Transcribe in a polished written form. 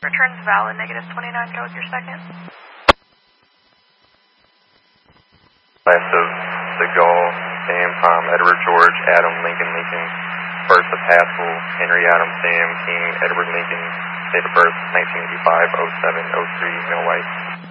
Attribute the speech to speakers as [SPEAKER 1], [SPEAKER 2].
[SPEAKER 1] Returns valid, -29, go with your second.
[SPEAKER 2] Last of the Gall, Sam, Tom, Edward, George, Adam, Lincoln, Lincoln. First of Haskell, Henry, Adam, Sam, King, Edward, Lincoln. Date of birth, 1985, 07, 03, male white.